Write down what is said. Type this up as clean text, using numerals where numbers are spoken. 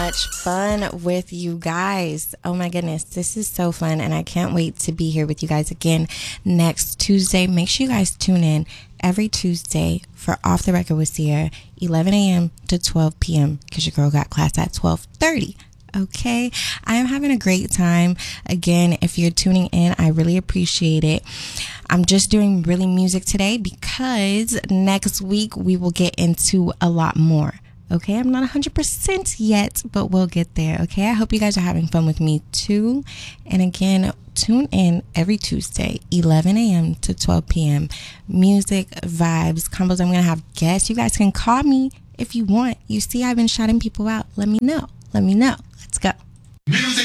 much fun with you guys. Oh my goodness, this is so fun, and I can't wait to be here with you guys again next Tuesday. Make sure you guys tune in every Tuesday for Off the Record with Sierra, 11 a.m. to 12 p.m. because your girl got class at 12:30. Okay, I am having a great time. Again, if you're tuning in, I really appreciate it. I'm just doing really music today because next week we will get into a lot more. Okay, I'm not 100% yet, but we'll get there. Okay, I hope you guys are having fun with me too. And again, tune in every Tuesday, 11 a.m. to 12 p.m. Music, vibes, combos. I'm going to have guests. You guys can call me if you want. You see, I've been shouting people out. Let me know. Let's go. Music.